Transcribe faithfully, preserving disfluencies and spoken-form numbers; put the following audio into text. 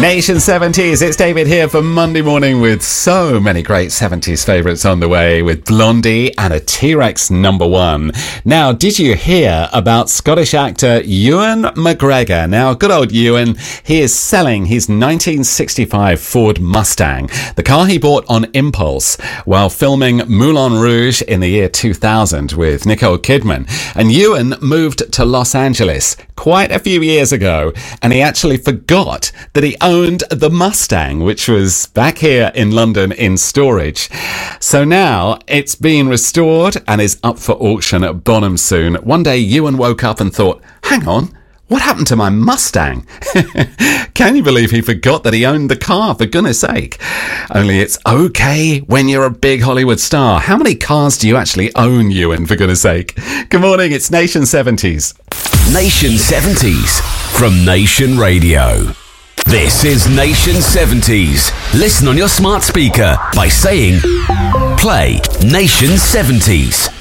Nation seventies, it's David here for Monday morning with so many great seventies favourites on the way with Blondie and a T-Rex number one. Now, did you hear about Scottish actor Ewan McGregor? Now, good old Ewan, he is selling his nineteen sixty-five Ford Mustang, the car he bought on impulse while filming Moulin Rouge in the year two thousand with Nicole Kidman. And Ewan moved to Los Angeles quite a few years ago, and he actually forgot that he owned the Mustang, which was back here in London in storage. So now it's being restored and is up for auction at Bonham soon. One day Ewan woke up and thought, hang on, what happened to my Mustang? Can you believe he forgot that he owned the car, for goodness sake? Only it's okay when you're a big Hollywood star. How many cars do you actually own, Ewan, for goodness sake? Good morning, it's Nation seventies. Nation seventies from Nation Radio. This is Nation seventies. Listen on your smart speaker by saying, play Nation seventies.